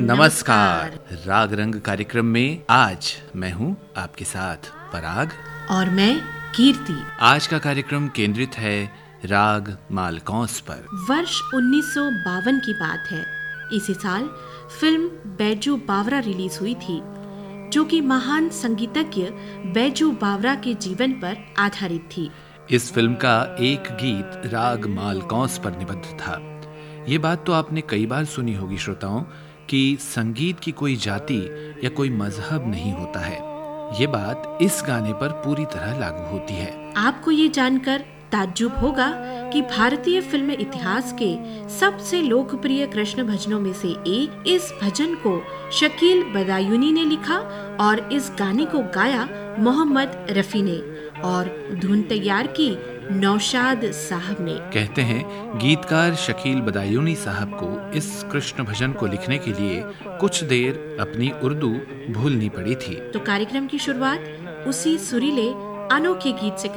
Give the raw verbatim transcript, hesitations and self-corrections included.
नमस्कार। राग रंग कार्यक्रम में आज मैं हूँ आपके साथ पराग और मैं कीर्ति। आज का कार्यक्रम केंद्रित है राग मालकौंस पर। वर्ष उन्नीस सौ बावन की बात है। इसी साल फिल्म बैजू बावरा रिलीज हुई थी, जो कि महान संगीतज्ञ बैजू बावरा के जीवन पर आधारित थी। इस फिल्म का एक गीत राग मालकौंस पर निबद्ध था। ये बात तो आपने कई बार सुनी होगी श्रोताओं, कि संगीत की कोई जाति या कोई मजहब नहीं होता है। ये बात इस गाने पर पूरी तरह लागू होती है। आपको ये जानकर ताज्जुब होगा कि भारतीय फिल्म इतिहास के सबसे लोकप्रिय कृष्ण भजनों में से एक इस भजन को शकील बदायूनी ने लिखा और इस गाने को गाया मोहम्मद रफी ने और धुन तैयार की नौशाद साहब ने। कहते हैं गीतकार शकील बदायूनी साहब को इस कृष्ण भजन को लिखने के लिए कुछ देर अपनी उर्दू भूलनी पड़ी थी। तो कार्यक्रम की शुरुआत उसी सुरीले अनोखे गीत से